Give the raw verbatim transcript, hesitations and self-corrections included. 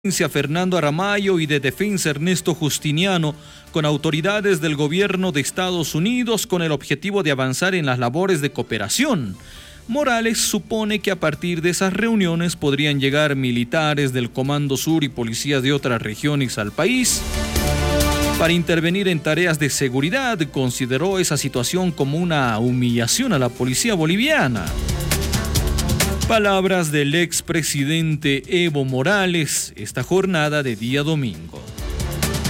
Fernando Aramayo y de Defensa Ernesto Justiniano con autoridades del gobierno de Estados Unidos con el objetivo de avanzar en las labores de cooperación. Morales supone que a partir de esas reuniones podrían llegar militares del Comando Sur y policías de otras regiones al país para intervenir en tareas de seguridad. Consideró esa situación como una humillación a la policía boliviana. Palabras del expresidente Evo Morales esta jornada de día domingo.